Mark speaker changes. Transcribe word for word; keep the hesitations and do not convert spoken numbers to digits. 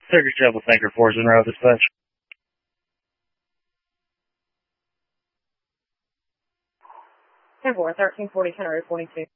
Speaker 1: Circus Chapel Thinker, fours in row, dispatch.
Speaker 2: ten four, thirteen forty, ten forty-two.